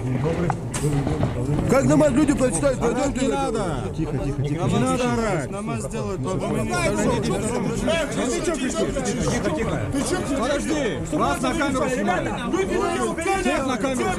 Как намаз люди прочитают? Не надо! Тихо. Не надо орать! Намаз делают. Подожди! Вас на камеру снимали! Всех на камеру!